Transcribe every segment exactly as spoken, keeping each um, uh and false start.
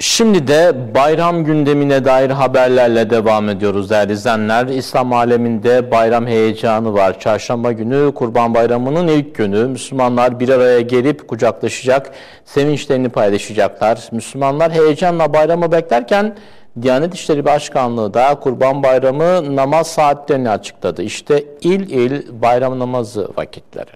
Şimdi de bayram gündemine dair haberlerle devam ediyoruz değerli izleyenler. İslam aleminde bayram heyecanı var. Çarşamba günü Kurban Bayramı'nın ilk günü. Müslümanlar bir araya gelip kucaklaşacak, sevinçlerini paylaşacaklar. Müslümanlar heyecanla bayramı beklerken Diyanet İşleri Başkanlığı da Kurban Bayramı namaz saatlerini açıkladı. İşte il il bayram namazı vakitleri.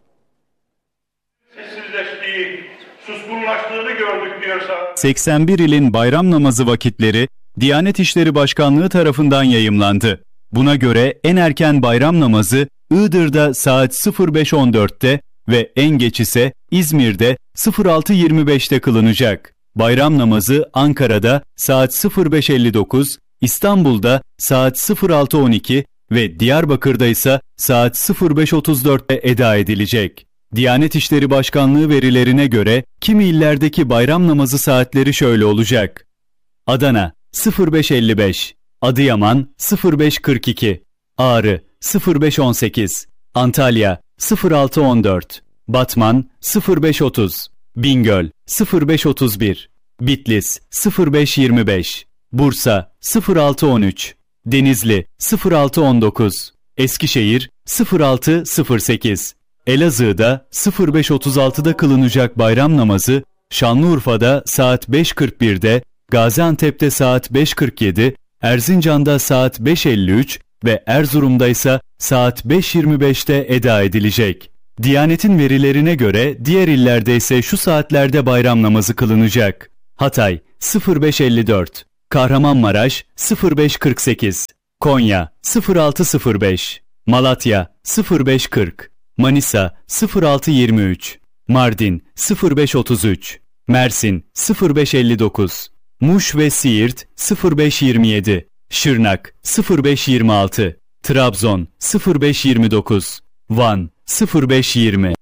Sessizleştiği, suskunlaştığını gördük diyorsa. seksen bir ilin bayram namazı vakitleri Diyanet İşleri Başkanlığı tarafından yayımlandı. Buna göre en erken bayram namazı Iğdır'da saat sıfır beş on dörtte ve en geç ise İzmir'de sıfır altı yirmi beşte kılınacak. Bayram namazı Ankara'da saat sıfır beş elli dokuz, İstanbul'da saat sıfır altı on iki ve Diyarbakır'da ise saat sıfır beş otuz dörtte eda edilecek. Diyanet İşleri Başkanlığı verilerine göre kimi illerdeki bayram namazı saatleri şöyle olacak. Adana sıfır beş elli beş, Adıyaman sıfır beş kırk iki, Ağrı sıfır beş on sekiz, Antalya sıfır altı on dört, Batman sıfır beş otuz, Bingöl sıfır beş otuz bir, Bitlis sıfır beş yirmi beş, Bursa sıfır altı on üç, Denizli sıfır altı on dokuz, Eskişehir sıfır altı sıfır sekiz, Elazığ'da sıfır beş otuz altıda kılınacak bayram namazı, Şanlıurfa'da saat beş kırk birde, Gaziantep'te saat beş kırk yedi, Erzincan'da saat beş elli üç ve Erzurum'da ise saat beş yirmi beşte eda edilecek. Diyanet'in verilerine göre diğer illerde ise şu saatlerde bayram namazı kılınacak. Hatay sıfır beş elli dört, Kahramanmaraş sıfır beş kırk sekiz, Konya sıfır altı sıfır beş, Malatya sıfır beş kırk, Manisa sıfır altı yirmi üç, Mardin sıfır beş otuz üç, Mersin sıfır beş elli dokuz, Muş ve Siirt sıfır beş yirmi yedi, Şırnak sıfır beş yirmi altı, Trabzon sıfır beş yirmi dokuz, Van sıfır beş yirmi.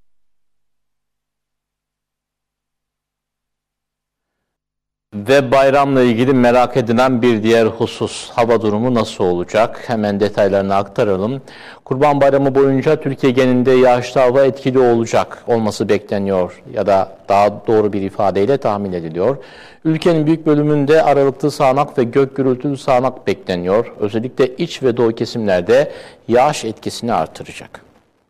Ve bayramla ilgili merak edilen bir diğer husus, hava durumu nasıl olacak? Hemen detaylarını aktaralım. Kurban Bayramı boyunca Türkiye genelinde yağışlı hava etkili olacak olması bekleniyor ya da daha doğru bir ifadeyle tahmin ediliyor. Ülkenin büyük bölümünde aralıklı sağanak ve gök gürültülü sağanak bekleniyor. Özellikle iç ve doğu kesimlerde yağış etkisini artıracak.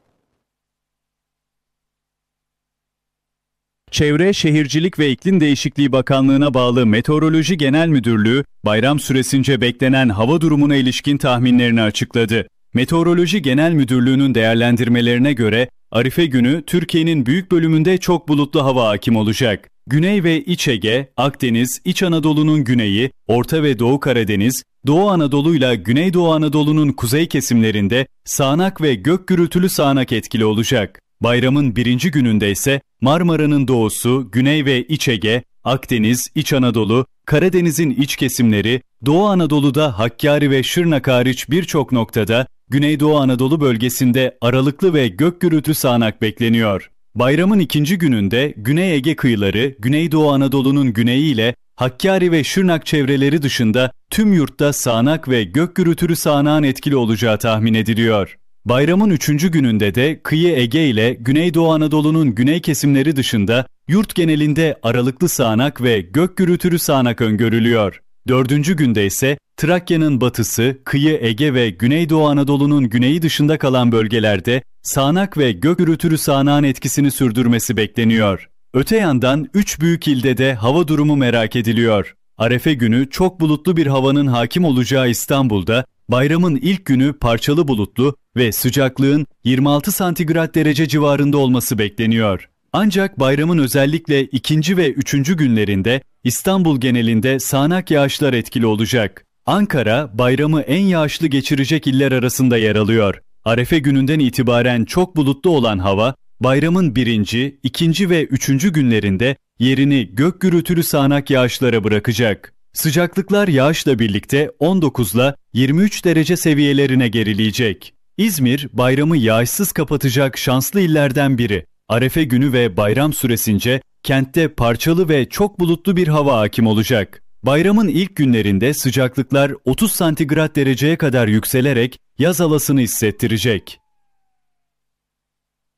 Çevre, Şehircilik ve İklim Değişikliği Bakanlığı'na bağlı Meteoroloji Genel Müdürlüğü, bayram süresince beklenen hava durumuna ilişkin tahminlerini açıkladı. Meteoroloji Genel Müdürlüğü'nün değerlendirmelerine göre, Arife günü Türkiye'nin büyük bölümünde çok bulutlu hava hakim olacak. Güney ve İç Ege, Akdeniz, İç Anadolu'nun güneyi, Orta ve Doğu Karadeniz, Doğu Anadolu ile Güneydoğu Anadolu'nun kuzey kesimlerinde sağanak ve gök gürültülü sağanak etkili olacak. Bayramın birinci gününde ise Marmara'nın doğusu, Güney ve İç Ege, Akdeniz, İç Anadolu, Karadeniz'in iç kesimleri, Doğu Anadolu'da Hakkari ve Şırnak hariç birçok noktada, Güneydoğu Anadolu bölgesinde aralıklı ve gök gürültü sağanak bekleniyor. Bayramın ikinci gününde Güney Ege kıyıları, Güneydoğu Anadolu'nun güneyi ile Hakkari ve Şırnak çevreleri dışında tüm yurtta sağanak ve gök gürültülü sağanağın etkili olacağı tahmin ediliyor. Bayramın üçüncü gününde de kıyı Ege ile Güneydoğu Anadolu'nun güney kesimleri dışında yurt genelinde aralıklı sağanak ve gök gürültülü sağanak öngörülüyor. Dördüncü günde ise Trakya'nın batısı, kıyı Ege ve Güneydoğu Anadolu'nun güneyi dışında kalan bölgelerde sağanak ve gök gürültülü sağanağın etkisini sürdürmesi bekleniyor. Öte yandan üç büyük ilde de hava durumu merak ediliyor. Arefe günü çok bulutlu bir havanın hakim olacağı İstanbul'da, bayramın ilk günü parçalı bulutlu ve sıcaklığın yirmi altı santigrat derece civarında olması bekleniyor. Ancak bayramın özellikle ikinci ve üçüncü günlerinde İstanbul genelinde sağanak yağışlar etkili olacak. Ankara, bayramı en yağışlı geçirecek iller arasında yer alıyor. Arefe gününden itibaren çok bulutlu olan hava, bayramın birinci, ikinci ve üçüncü günlerinde yerini gök gürültülü sağanak yağışlara bırakacak. Sıcaklıklar yağışla birlikte on dokuzla yirmi üç derece seviyelerine gerileyecek. İzmir, bayramı yağışsız kapatacak şanslı illerden biri. Arefe günü ve bayram süresince kentte parçalı ve çok bulutlu bir hava hakim olacak. Bayramın ilk günlerinde sıcaklıklar otuz santigrat dereceye kadar yükselerek yaz havasını hissettirecek.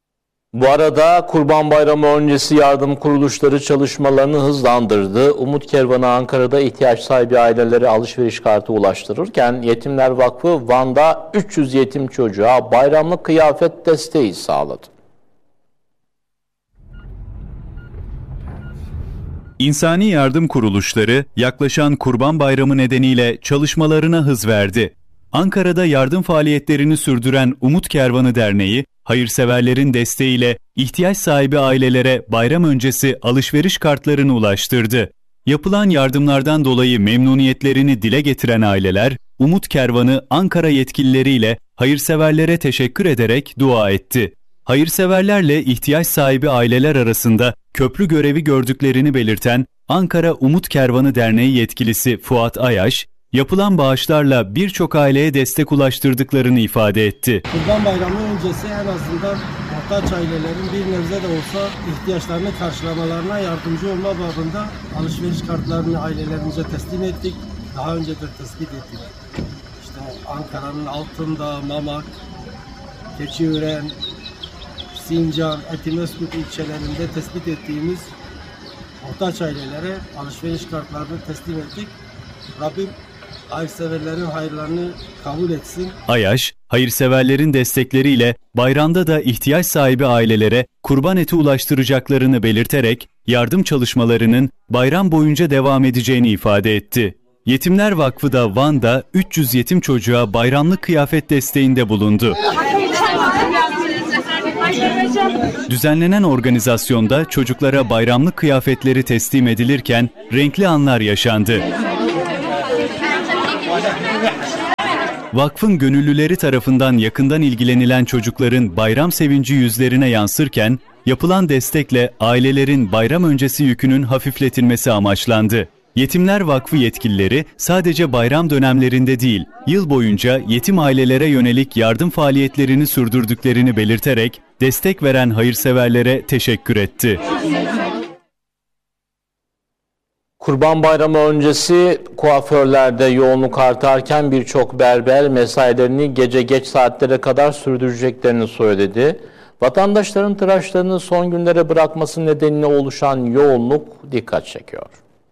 Bu arada Kurban Bayramı öncesi yardım kuruluşları çalışmalarını hızlandırdı. Umut Kervanı Ankara'da ihtiyaç sahibi ailelere alışveriş kartı ulaştırırken Yetimler Vakfı Van'da üç yüz yetim çocuğa bayramlık kıyafet desteği sağladı. İnsani yardım kuruluşları yaklaşan Kurban Bayramı nedeniyle çalışmalarına hız verdi. Ankara'da yardım faaliyetlerini sürdüren Umut Kervanı Derneği, hayırseverlerin desteğiyle ihtiyaç sahibi ailelere bayram öncesi alışveriş kartlarını ulaştırdı. Yapılan yardımlardan dolayı memnuniyetlerini dile getiren aileler, Umut Kervanı Ankara yetkilileriyle hayırseverlere teşekkür ederek dua etti. Hayırseverlerle ihtiyaç sahibi aileler arasında köprü görevi gördüklerini belirten Ankara Umut Kervanı Derneği yetkilisi Fuat Ayaş, yapılan bağışlarla birçok aileye destek ulaştırdıklarını ifade etti. Kurban Bayramı öncesi en azından muhtaç ailelerin bir nebze de olsa ihtiyaçlarını karşılamalarına yardımcı olma babında alışveriş kartlarını ailelerimize teslim ettik. Daha önce de tespit ettik. İşte Ankara'nın Altındağ, Mamak, Keçiören, Sincan, Etimesgut ilçelerinde tespit ettiğimiz muhtaç ailelere alışveriş kartlarını teslim ettik. Rabbim hayırseverlerin hayırlarını kabul etsin. Ayaş, hayırseverlerin destekleriyle bayramda da ihtiyaç sahibi ailelere kurban eti ulaştıracaklarını belirterek yardım çalışmalarının bayram boyunca devam edeceğini ifade etti. Yetimler Vakfı da Van'da üç yüz yetim çocuğa bayramlık kıyafet desteğinde bulundu. Düzenlenen organizasyonda çocuklara bayramlık kıyafetleri teslim edilirken renkli anlar yaşandı. Vakfın gönüllüleri tarafından yakından ilgilenilen çocukların bayram sevinci yüzlerine yansırken, yapılan destekle ailelerin bayram öncesi yükünün hafifletilmesi amaçlandı. Yetimler Vakfı yetkilileri sadece bayram dönemlerinde değil, yıl boyunca yetim ailelere yönelik yardım faaliyetlerini sürdürdüklerini belirterek destek veren hayırseverlere teşekkür etti. Kurban Bayramı öncesi kuaförlerde yoğunluk artarken birçok berber mesailerini gece geç saatlere kadar sürdüreceklerini söyledi. Vatandaşların tıraşlarını son günlere bırakması nedeniyle oluşan yoğunluk dikkat çekiyor.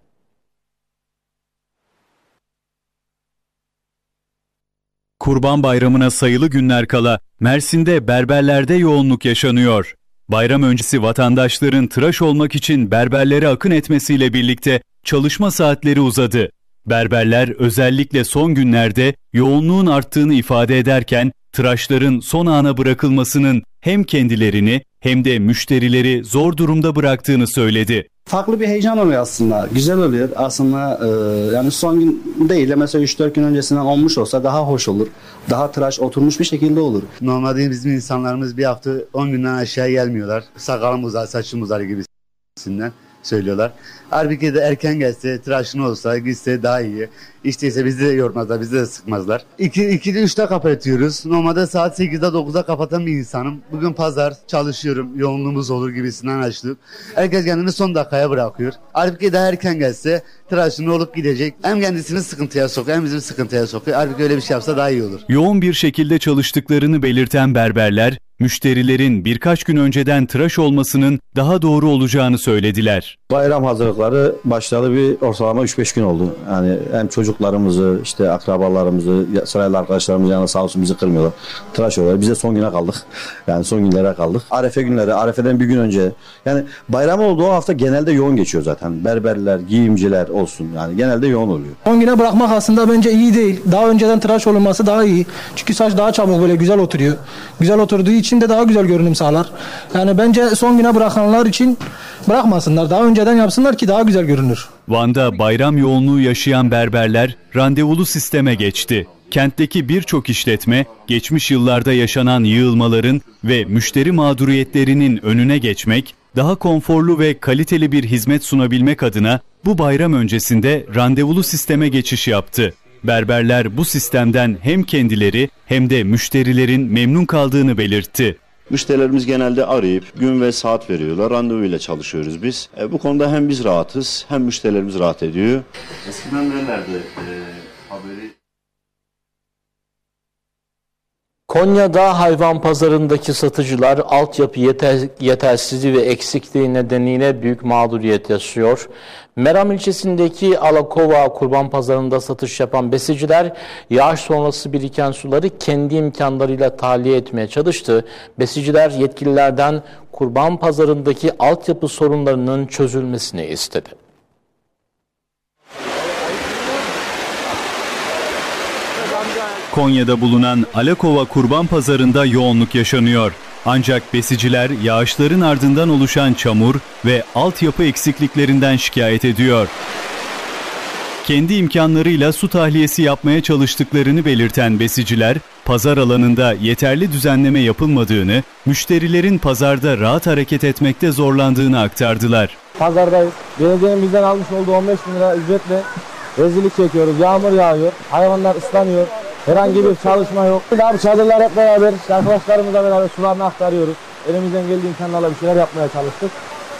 Kurban Bayramı'na sayılı günler kala Mersin'de berberlerde yoğunluk yaşanıyor. Bayram öncesi vatandaşların tıraş olmak için berberlere akın etmesiyle birlikte çalışma saatleri uzadı. Berberler özellikle son günlerde yoğunluğun arttığını ifade ederken tıraşların son ana bırakılmasının hem kendilerini hem de müşterileri zor durumda bıraktığını söyledi. Farklı bir heyecan oluyor aslında. Güzel oluyor aslında. E, yani son gün değil de mesela üç dört gün öncesinden olmuş olsa daha hoş olur. Daha tıraş oturmuş bir şekilde olur. Normalde bizim insanlarımız bir hafta on günden aşağı gelmiyorlar. Sakalım uzar, saçım uzar gibisinden söylüyorlar. Halbuki de erken gelse, tıraşın olsa, gitse daha iyi. İşteyse bizi de yormazlar, bizi de sıkmazlar. iki, ikide üçte kapatıyoruz. Normalde saat sekizde dokuzda kapatan bir insanım. Bugün pazar, çalışıyorum, yoğunluğumuz olur gibisinden açtık. Herkes kendini son dakikaya bırakıyor. Halbuki daha erken gelse, tıraşını olup gidecek. Hem kendisini sıkıntıya sokuyor, hem bizi sıkıntıya sokuyor. Halbuki öyle bir şey yapsa daha iyi olur. Yoğun bir şekilde çalıştıklarını belirten berberler, müşterilerin birkaç gün önceden tıraş olmasının daha doğru olacağını söylediler. Bayram hazırlıkları başladı, bir ortalama üç beş gün oldu. Yani hem çocuklarımızı, işte akrabalarımızı, sırayla arkadaşlarımız yanına sağ olsun bizi kırmıyorlar. Tıraş oluyorlar. Biz de son güne kaldık. Yani son günlere kaldık. Arefe günleri, Arefe'den bir gün önce. Yani bayram olduğu hafta genelde yoğun geçiyor zaten. Berberler, giyimciler olsun. Yani genelde yoğun oluyor. on güne bırakmak aslında bence iyi değil. Daha önceden tıraş olunması daha iyi. Çünkü saç daha çabuk böyle güzel oturuyor. Güzel oturduğu için de daha güzel görünüm sağlar. Yani bence son güne bırakanlar için bırakmasınlar. Daha önceden yapsınlar ki daha güzel görünür. Van'da bayram yoğunluğu yaşayan berberler randevulu sisteme geçti. Kentteki birçok işletme geçmiş yıllarda yaşanan yığılmaların ve müşteri mağduriyetlerinin önüne geçmek, daha konforlu ve kaliteli bir hizmet sunabilmek adına bu bayram öncesinde randevulu sisteme geçiş yaptı. Berberler bu sistemden hem kendileri hem de müşterilerin memnun kaldığını belirtti. Müşterilerimiz genelde arayıp gün ve saat veriyorlar. Randevuyla çalışıyoruz biz. E, bu konuda hem biz rahatız hem müşterilerimiz rahat ediyor. Eskiden nelerdi e, haberi? Konya'da hayvan pazarındaki satıcılar altyapı yeter, yetersizliği ve eksikliği nedeniyle büyük mağduriyet yaşıyor. Meram ilçesindeki Alakova kurban pazarında satış yapan besiciler yağış sonrası biriken suları kendi imkanlarıyla tahliye etmeye çalıştı. Besiciler yetkililerden kurban pazarındaki altyapı sorunlarının çözülmesini istedi. Konya'da bulunan Alakova kurban pazarında yoğunluk yaşanıyor. Ancak besiciler yağışların ardından oluşan çamur ve altyapı eksikliklerinden şikayet ediyor. Kendi imkanlarıyla su tahliyesi yapmaya çalıştıklarını belirten besiciler, pazar alanında yeterli düzenleme yapılmadığını, müşterilerin pazarda rahat hareket etmekte zorlandığını aktardılar. Pazardayız. Belediyenin bizden almış olduğu on beş bin lira ücretle rezillik çekiyoruz. Yağmur yağıyor, hayvanlar ıslanıyor. Herhangi bir çalışma yok. Abi çadırlar hep beraber, arkadaşlarımızla beraber sularını aktarıyoruz. Elimizden geldiği imkanlarla bir şeyler yapmaya çalıştık.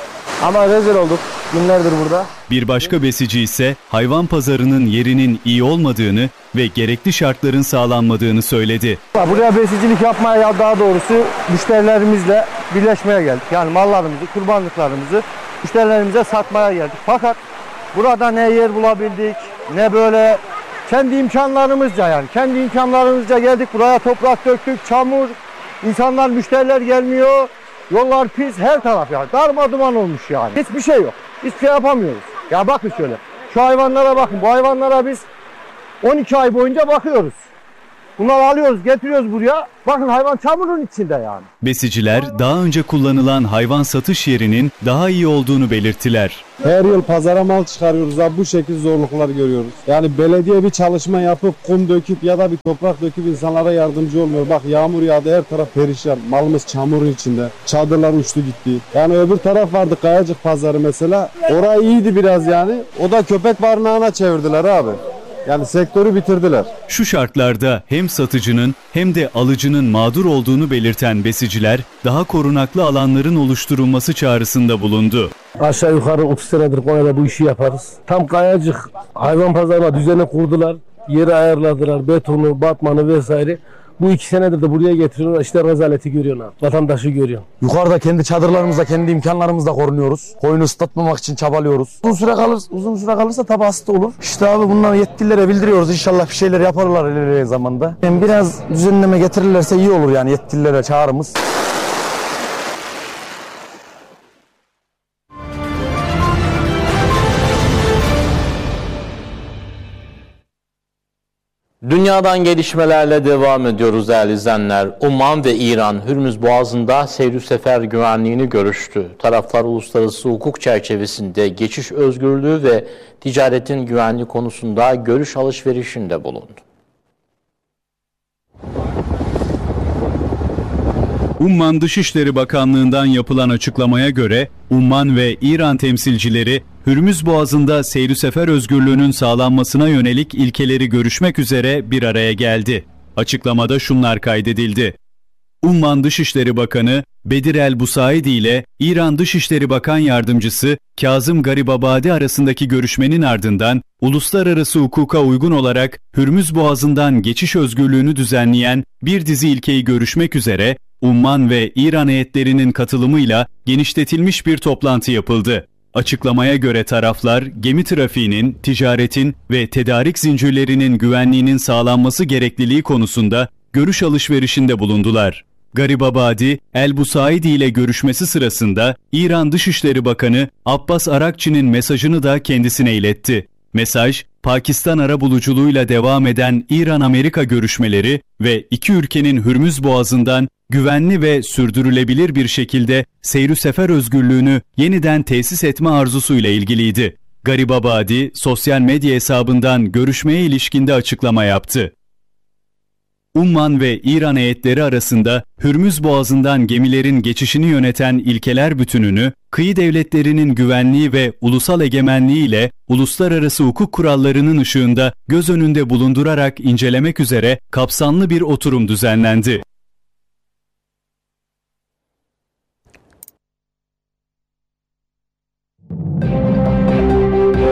Ama rezil olduk günlerdir burada. Bir başka besici ise hayvan pazarının yerinin iyi olmadığını ve gerekli şartların sağlanmadığını söyledi. Buraya besicilik yapmaya, ya daha doğrusu müşterilerimizle birleşmeye geldik. Yani mallarımızı, kurbanlıklarımızı müşterilerimize satmaya geldik. Fakat burada ne yer bulabildik, ne böyle kendi imkanlarımızca yani kendi imkanlarımızca geldik buraya, toprak döktük, çamur, insanlar, müşteriler gelmiyor, yollar pis, her taraf yani darmaduman olmuş yani. Hiçbir şey yok, hiçbir şey yapamıyoruz. Ya bakın şöyle, şu hayvanlara bakın, bu hayvanlara biz on iki ay boyunca bakıyoruz. Bunları alıyoruz, getiriyoruz buraya. Bakın hayvan çamurun içinde yani. Besiciler daha önce kullanılan hayvan satış yerinin daha iyi olduğunu belirttiler. Her yıl pazara mal çıkarıyoruz abi, bu şekilde zorluklar görüyoruz. Yani belediye bir çalışma yapıp kum döküp ya da bir toprak döküp insanlara yardımcı olmuyor. Bak yağmur yağdı, her taraf perişan. Malımız çamurun içinde. Çadırlar uçtu gitti. Yani öbür taraf vardı, Kayacık pazarı mesela. Orası iyiydi biraz yani. O da köpek barınağına çevirdiler abi. Yani sektörü bitirdiler. Şu şartlarda hem satıcının hem de alıcının mağdur olduğunu belirten besiciler daha korunaklı alanların oluşturulması çağrısında bulundu. Aşağı yukarı otuz senedir Konya'da bu işi yaparız. Tam Kayacık hayvan pazarına düzeni kurdular. Yeri ayarladılar, betonu, batmanı vesaire. Bu iki senedir de buraya getiriyorlar. İşte rezaleti görüyorsun abi. Vatandaşı görüyor. Yukarıda kendi çadırlarımızda, kendi imkanlarımızla korunuyoruz. Koyunu ıslatmamak için çabalıyoruz. Uzun süre kalır, uzun süre kalırsa tabi hasta olur. İşte abi bunları yetkililere bildiriyoruz. İnşallah bir şeyler yaparlar ilerleyen zamanda. Yani biraz düzenleme getirirlerse iyi olur yani, yetkililere çağrımız. Dünyadan gelişmelerle devam ediyoruz değerli izleyenler. Umman ve İran Hürmüz Boğazı'nda seyir sefer güvenliğini görüştü. Taraflar uluslararası hukuk çerçevesinde geçiş özgürlüğü ve ticaretin güvenliği konusunda görüş alışverişinde bulundu. Umman Dışişleri Bakanlığı'ndan yapılan açıklamaya göre Umman ve İran temsilcileri Hürmüz Boğazı'nda seyir sefer özgürlüğünün sağlanmasına yönelik ilkeleri görüşmek üzere bir araya geldi. Açıklamada şunlar kaydedildi. Umman Dışişleri Bakanı Bedir el-Busaidi ile İran Dışişleri Bakan Yardımcısı Kazım Garibabadi arasındaki görüşmenin ardından uluslararası hukuka uygun olarak Hürmüz Boğazı'ndan geçiş özgürlüğünü düzenleyen bir dizi ilkeyi görüşmek üzere Umman ve İran heyetlerinin katılımıyla genişletilmiş bir toplantı yapıldı. Açıklamaya göre taraflar gemi trafiğinin, ticaretin ve tedarik zincirlerinin güvenliğinin sağlanması gerekliliği konusunda görüş alışverişinde bulundular. Garibabadi, El-Busaidi ile görüşmesi sırasında İran Dışişleri Bakanı Abbas Arakçı'nın mesajını da kendisine iletti. Mesaj, Pakistan arabuluculuğuyla devam eden İran-Amerika görüşmeleri ve iki ülkenin Hürmüz Boğazı'ndan güvenli ve sürdürülebilir bir şekilde seyir sefer özgürlüğünü yeniden tesis etme arzusuyla ilgiliydi. Garibabadi, sosyal medya hesabından görüşmeye ilişkinde açıklama yaptı. Umman ve İran heyetleri arasında Hürmüz Boğazı'ndan gemilerin geçişini yöneten ilkeler bütününü, kıyı devletlerinin güvenliği ve ulusal egemenliği ile uluslararası hukuk kurallarının ışığında göz önünde bulundurarak incelemek üzere kapsamlı bir oturum düzenlendi.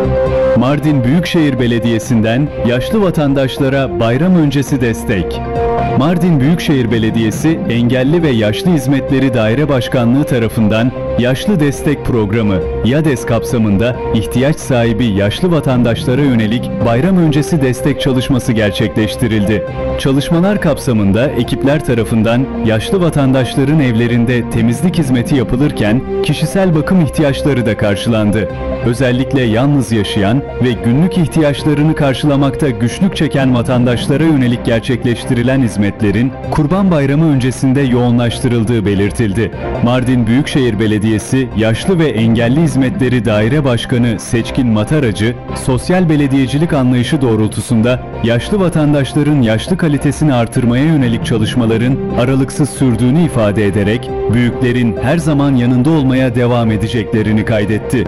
Mardin Büyükşehir Belediyesi'nden yaşlı vatandaşlara bayram öncesi destek. Mardin Büyükşehir Belediyesi Engelli ve Yaşlı Hizmetleri Daire Başkanlığı tarafından Yaşlı Destek Programı YADES kapsamında ihtiyaç sahibi yaşlı vatandaşlara yönelik bayram öncesi destek çalışması gerçekleştirildi. Çalışmalar kapsamında ekipler tarafından yaşlı vatandaşların evlerinde temizlik hizmeti yapılırken kişisel bakım ihtiyaçları da karşılandı. Özellikle yalnız yaşayan ve günlük ihtiyaçlarını karşılamakta güçlük çeken vatandaşlara yönelik gerçekleştirilen hizmetlerin Kurban Bayramı öncesinde yoğunlaştırıldığı belirtildi. Mardin Büyükşehir Belediyesi Yaşlı ve Engelli Hizmetleri Daire Başkanı Seçkin Mataracı, sosyal belediyecilik anlayışı doğrultusunda yaşlı vatandaşların yaşlı kalitesini artırmaya yönelik çalışmaların aralıksız sürdüğünü ifade ederek, büyüklerin her zaman yanında olmaya devam edeceklerini kaydetti.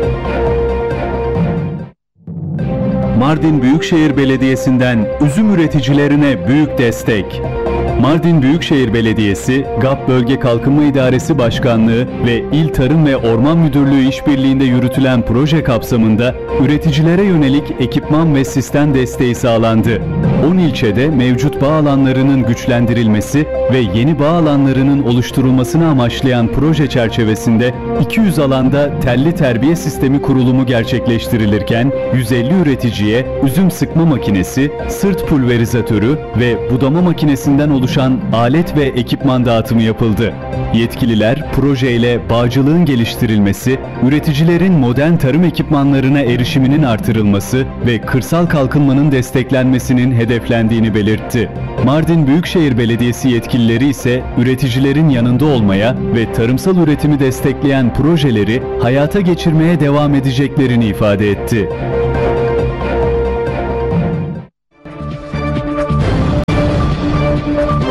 Mardin Büyükşehir Belediyesi'nden üzüm üreticilerine büyük destek. Mardin Büyükşehir Belediyesi, G A P Bölge Kalkınma İdaresi Başkanlığı ve İl Tarım ve Orman Müdürlüğü işbirliğinde yürütülen proje kapsamında üreticilere yönelik ekipman ve sistem desteği sağlandı. on ilçede mevcut bağ alanlarının güçlendirilmesi ve yeni bağ alanlarının oluşturulmasını amaçlayan proje çerçevesinde iki yüz alanda telli terbiye sistemi kurulumu gerçekleştirilirken yüz elli üreticiye üzüm sıkma makinesi, sırt pulverizatörü ve budama makinesinden oluşan alet ve ekipman dağıtımı yapıldı. Yetkililer projeyle bağcılığın geliştirilmesi, üreticilerin modern tarım ekipmanlarına erişiminin artırılması ve kırsal kalkınmanın desteklenmesinin hedeflendiğini belirtti. Mardin Büyükşehir Belediyesi yetkilileri ise üreticilerin yanında olmaya ve tarımsal üretimi destekleyen projeleri hayata geçirmeye devam edeceklerini ifade etti.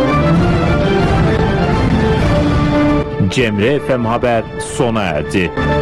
Cemre F M Haber sona erdi.